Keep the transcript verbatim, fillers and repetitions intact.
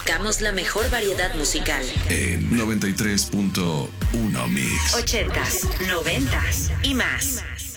Tocamos la mejor variedad musical. En noventa y tres punto uno Mix. Ochentas, noventas y más.